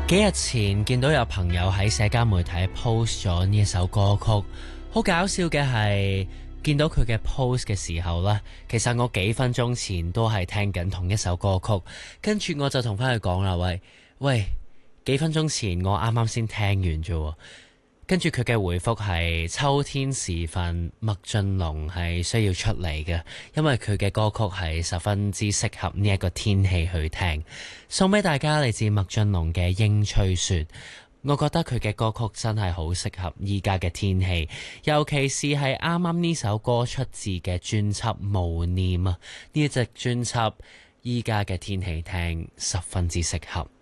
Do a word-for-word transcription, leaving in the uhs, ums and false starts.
幾日前見到有朋友喺社交媒體 post 咗呢一首歌曲，好搞笑嘅係見到佢嘅 post 嘅時候呢，其實我幾分鐘前都係聽緊同一首歌曲，跟住我就同翻佢講啦，喂喂，幾分鐘前我啱啱先聽完啫，跟住佢嘅回覆係秋天時分麥浚龍係需要出嚟嘅，因為佢嘅歌曲係十分之適合呢一個天氣去聽，送俾大家嚟自麥浚龍嘅櫻吹雪。我覺得佢嘅歌曲真係好適合依家嘅天氣，尤其是係啱啱呢首歌出自嘅專輯《無念》啊，呢一隻專輯依家嘅天氣聽十分之適合。